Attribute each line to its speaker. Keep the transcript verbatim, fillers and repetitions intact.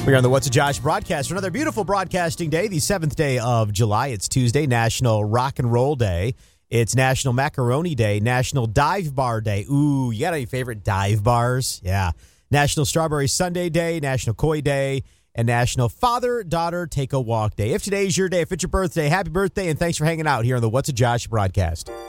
Speaker 1: We're on the What's a Josh broadcast for another beautiful broadcasting day, the seventh day of July. It's Tuesday, National Rock and Roll Day. It's National Macaroni Day, National Dive Bar Day. Ooh, you got any favorite dive bars? Yeah. National Strawberry Sundae Day, National Koi Day, and National Father-Daughter Take a Walk Day. If today's your day, if it's your birthday, happy birthday, and thanks for hanging out here on the What's a Josh broadcast.